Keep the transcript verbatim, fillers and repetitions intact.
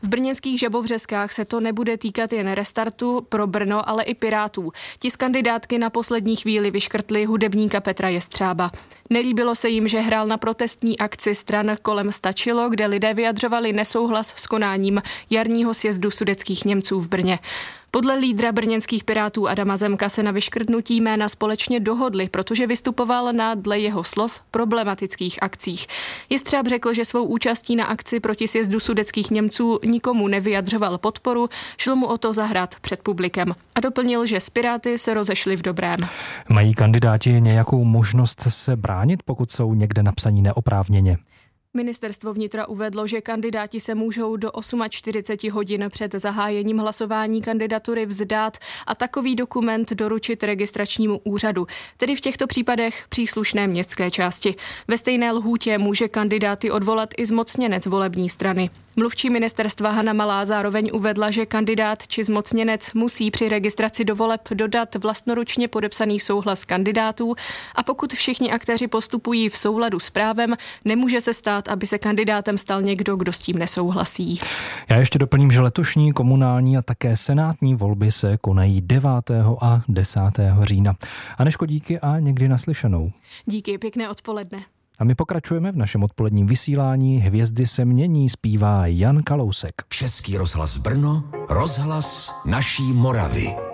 V brněnských Žabovřeskách se to nebude týkat jen Restartu pro Brno, ale i Pirátů. Ti z kandidátky na poslední chvíli vyškrtli hudebníka Petra Jestřába. Nelíbilo se jim, že hrál na protestní akci stran Kolem stačilo, kde lidé vyjadřovali nesouhlas s konáním jarního sjezdu sudetských Němců v Brně. Podle lídra brněnských Pirátů Adama Zemka se na vyškrtnutí jména společně dohodli, protože vystupoval na, dle jeho slov, problematických akcích. Jestřáb řekl, že svou účastí na akci proti sjezdu sudetských Němců nikomu nevyjadřoval podporu, šlo mu o to zahrát před publikem. A doplnil, že s Piráty se rozešli v dobrém. Mají kandidáti nějakou možnost se bránit, pokud jsou někde napsaní neoprávněně? Ministerstvo vnitra uvedlo, že kandidáti se můžou do čtyřicet osm hodin před zahájením hlasování kandidatury vzdát a takový dokument doručit registračnímu úřadu, tedy v těchto případech příslušné městské části. Ve stejné lhůtě může kandidáty odvolat i zmocněnec volební strany. Mluvčí ministerstva Hana Malá zároveň uvedla, že kandidát či zmocněnec musí při registraci do voleb dodat vlastnoručně podepsaný souhlas kandidátů a pokud všichni aktéři postupují v souladu s právem, nemůže se stát, aby se kandidátem stal někdo, kdo s tím nesouhlasí. Já ještě doplním, že letošní komunální a také senátní volby se konají devátého a desátého října. Aneško, díky a někdy naslyšenou. Díky, pěkné odpoledne. A my pokračujeme v našem odpoledním vysílání. Hvězdy se mění, zpívá Jan Kalousek. Český rozhlas Brno, rozhlas naší Moravy.